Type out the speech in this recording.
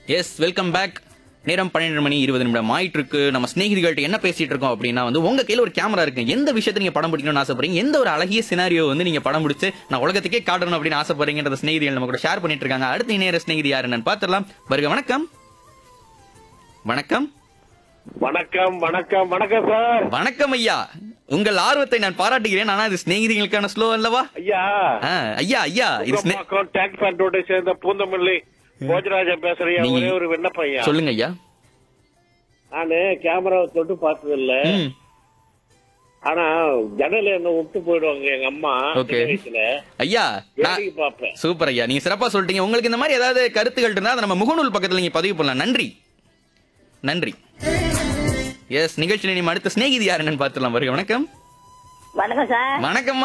S, welcome back. நேரம் 12:20 ஆயிட்டு இருக்கு. நம்ம சிநேகிதிகள்ட்ட என்ன பேசிட்டு இருக்கோம் அப்படின்னா உங்க கையில ஒரு கேமரா இருக்கு. எந்த விஷயத்தை நீங்க படம் பிடிக்கணும்னு ஆசைப்படுறீங்க, எந்த ஒரு அழகிய சினாரியோ நீங்க படம் பிடிச்சு நான் உலகத்துக்கே காட்டணும் அப்படின்னு ஆசைப்படுறீங்கன்றத சிநேகிதிகள் நம்ம கூட ஷேர் பண்ணிட்டு இருக்காங்க. அடுத்த நேர சிநேகிதி யாரு என்னன்னு பாத்துடலாம். வருக. வணக்கம். வணக்கம். வணக்கம் வணக்கம் வணக்கம் சார். வணக்கம் ஐயா. உங்கள் ஆர்வத்தை நான் பாராட்டுகிறேன். ஆனா இது சிநேகிதிகளுக்கான ஸ்லோ அல்லவா? ஐயா ஐயா ஐயா இது டாக்ஸ் அண்டோட சேர்ந்த பூந்தமல்லி போஜராஜன் பேசுறேன். நீங்க- ஒரே ஒரு விண்ணப்பம் ஐயா. சொல்லுங்க ஐயா. நானு கேமராவை தொட்டு பார்த்தது இல்ல. ம். ஆனா ஜன்னல என்ன விட்டு போயிடுவாங்க எங்க அம்மா. Okay. சின்ன வயசுல ஐயா நான் வேடிக்கை பார்ப்பேன். சூப்பர் ஐயா, நீங்க சிறப்பா சொல்லிட்டீங்க. உங்களுக்கு இந்த மாதிரி ஏதாவது கருத்துக்கள் இருந்தா அதை நம்ம முகநூல் பக்கத்துல நீங்க பதிவு பண்ணலாம். நன்றி நன்றி. எஸ், நிகழ்ச்சியில நீ அடுத்த சிநேகிதி யார் என்னன்னு பாத்துலாம். வருக. வணக்கம். வணக்கம் சார். வணக்கம்.